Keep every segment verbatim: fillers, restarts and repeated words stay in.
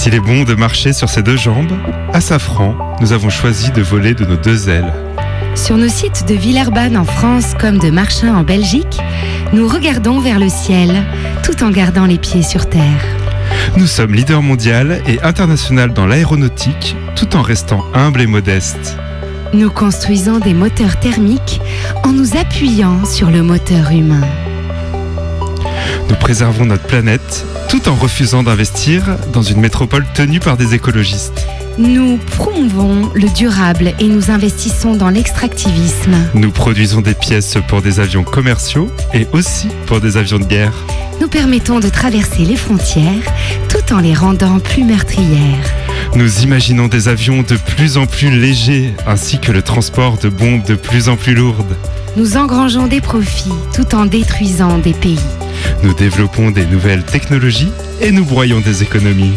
S'il est bon de marcher sur ses deux jambes, à Safran, nous avons choisi de voler de nos deux ailes. Sur nos sites de Villeurbanne en France comme de Marchin en Belgique, nous regardons vers le ciel tout en gardant les pieds sur terre. Nous sommes leaders mondial et international dans l'aéronautique tout en restant humbles et modestes. Nous construisons des moteurs thermiques en nous appuyant sur le moteur humain. Nous préservons notre planète tout en refusant d'investir dans une métropole tenue par des écologistes. Nous promouvons le durable et nous investissons dans l'extractivisme. Nous produisons des pièces pour des avions commerciaux et aussi pour des avions de guerre. Nous permettons de traverser les frontières tout en les rendant plus meurtrières. Nous imaginons des avions de plus en plus légers ainsi que le transport de bombes de plus en plus lourdes. Nous engrangeons des profits tout en détruisant des pays. Nous développons des nouvelles technologies et nous broyons des économies.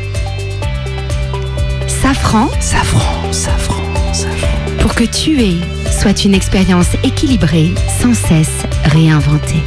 Safran, Safran, Safran, Safran. Pour que tuer soit une expérience équilibrée, sans cesse réinventée.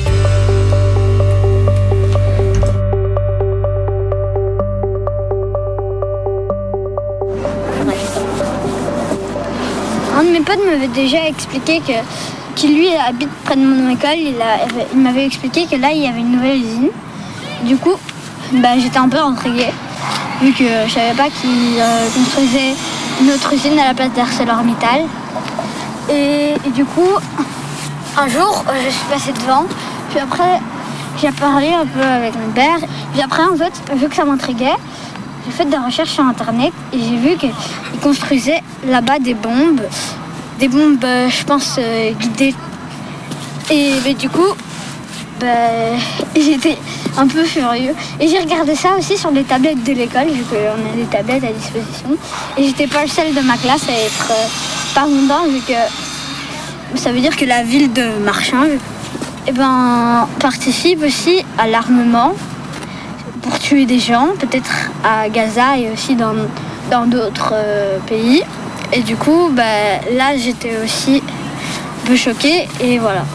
Un de mes potes m'avait déjà expliqué que qui lui habite près de mon école, il, a, il m'avait expliqué que là il y avait une nouvelle usine. Du coup, bah, j'étais un peu intriguée, vu que je savais pas qu'ils euh, construisaient une autre usine à la place d'ArcelorMittal. Et, et du coup, un jour, je suis passée devant, puis après j'ai parlé un peu avec mon père. Puis après, en fait, vu que ça m'intriguait, j'ai fait des recherches sur internet et j'ai vu qu'ils construisaient là-bas des bombes. Des bombes, euh, je pense, euh, guidées. Et bah, du coup, bah, j'étais un peu furieux. Et j'ai regardé ça aussi sur les tablettes de l'école, vu qu'on a des tablettes à disposition. Et j'étais pas le seul de ma classe à être euh, pas content, vu que ça veut dire que la ville de Marchin eh ben, participe aussi à l'armement pour tuer des gens, peut-être à Gaza et aussi dans, dans d'autres euh, pays. Et du coup, bah, là, j'étais aussi un peu choquée et voilà.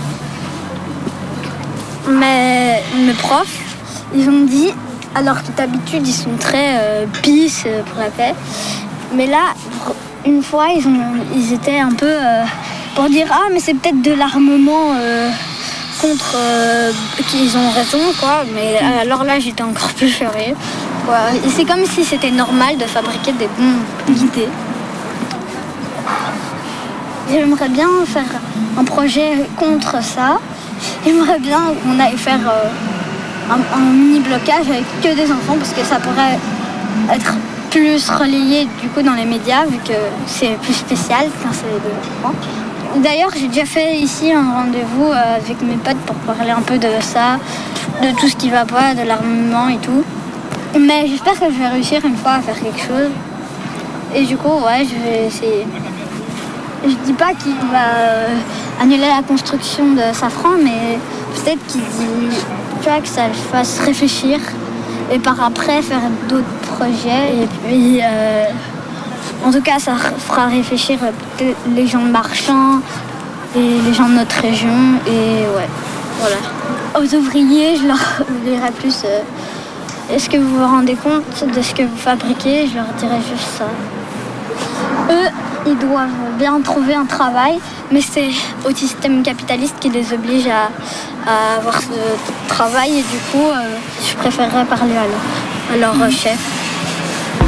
Mais mes profs, ils ont dit, alors que d'habitude, ils sont très euh, peace pour la paix. Mais là, une fois, ils, ont, ils étaient un peu euh, pour dire, ah, mais c'est peut-être de l'armement euh, contre... Euh, qu'ils ont raison, quoi. Mais alors là, j'étais encore plus furieuse. Quoi. Et c'est comme si c'était normal de fabriquer des bombes guidées. J'aimerais bien faire un projet contre ça. J'aimerais bien qu'on aille faire euh, un, un mini-blocage avec que des enfants parce que ça pourrait être plus relayé du coup dans les médias vu que c'est plus spécial quand c'est des enfants. D'ailleurs, j'ai déjà fait ici un rendez-vous euh, avec mes potes pour parler un peu de ça, de tout ce qui va pas, de l'armement et tout. Mais j'espère que je vais réussir une fois à faire quelque chose. Et du coup, ouais, je vais essayer. Je dis pas qu'il va euh, annuler la construction de Safran, mais peut-être qu'il dit, tu vois, que ça le fasse réfléchir et par après faire d'autres projets. Et puis, euh, en tout cas, ça fera réfléchir peut-être les gens de Marchin et les gens de notre région. Et ouais, voilà. Aux ouvriers, je leur dirais plus, euh, est-ce que vous vous rendez compte de ce que vous fabriquez? Je leur dirais juste ça. Eux, ils doivent bien trouver un travail, mais c'est au système capitaliste qui les oblige à, à avoir ce travail et du coup, euh, je préférerais parler à leur, à leur chef.